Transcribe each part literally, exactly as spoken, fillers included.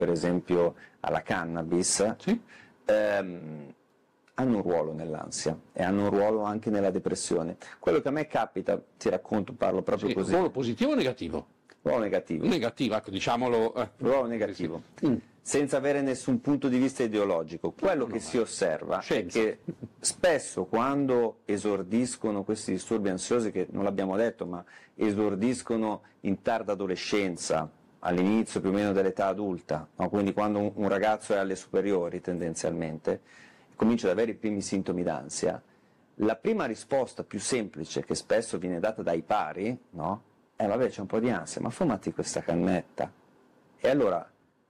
per esempio alla cannabis, Sì. ehm, hanno un ruolo nell'ansia e hanno un ruolo anche nella depressione. Quello che a me capita, ti racconto, parlo proprio Sì, così. ruolo positivo o negativo? Ruolo negativo. Negativo, ecco, diciamolo. Eh. Ruolo negativo. Sì, sì. Mm. Senza avere nessun punto di vista ideologico. Quello No, no, che no, si ma- osserva scienza. è che spesso quando esordiscono questi disturbi ansiosi, che non l'abbiamo detto, ma esordiscono in tarda adolescenza, all'inizio più o meno dell'età adulta, no? Quindi quando un, un ragazzo è alle superiori tendenzialmente, comincia ad avere i primi sintomi d'ansia, la prima risposta più semplice che spesso viene data dai pari, no? È vabbè, c'è un po' di ansia, ma fumati questa cannetta. E allora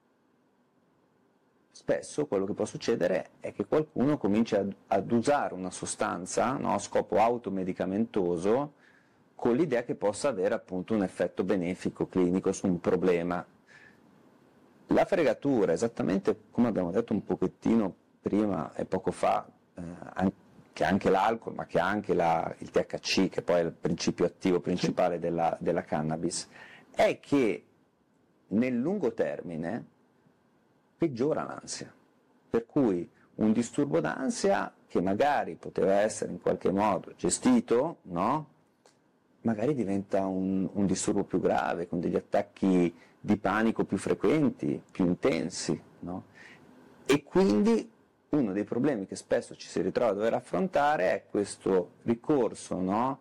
spesso quello che può succedere è che qualcuno comincia ad, ad usare una sostanza, no, a scopo automedicamentoso, con l'idea che possa avere appunto un effetto benefico clinico su un problema. La fregatura, esattamente come abbiamo detto un pochettino prima e poco fa, eh, an- che anche l'alcol, ma che anche la, il T H C, che poi è il principio attivo principale della, della cannabis, è che nel lungo termine peggiora l'ansia. Per cui un disturbo d'ansia che magari poteva essere in qualche modo gestito, no? Magari diventa un, un disturbo più grave, con degli attacchi di panico più frequenti, più intensi, no? E quindi uno dei problemi che spesso ci si ritrova a dover affrontare è questo ricorso, no?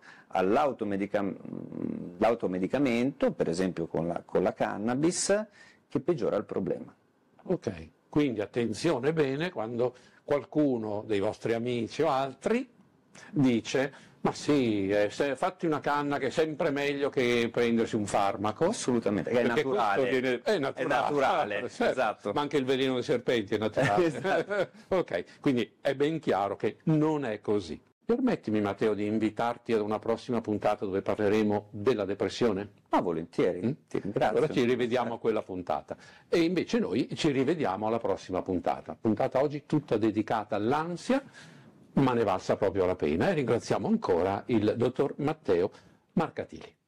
all'automedicamento, per esempio con la, con la cannabis, che peggiora il problema. Ok, quindi attenzione bene quando qualcuno dei vostri amici o altri dice ma sì, eh, se, fatti una canna che è sempre meglio che prendersi un farmaco. Assolutamente, che è Perché naturale. questo viene- è naturale, È naturale, certo, esatto. ma anche il veleno dei serpenti è naturale. Esatto. Ok, quindi è ben chiaro che non è così. Permettimi, Matteo, di invitarti ad una prossima puntata dove parleremo della depressione? Ah, volentieri, Mm? ti ringrazio. Allora ci rivediamo a quella puntata. E invece noi ci rivediamo alla prossima puntata. Puntata oggi tutta dedicata all'ansia, ma ne valsa proprio la pena. E ringraziamo ancora il dottor Matteo Marcatili.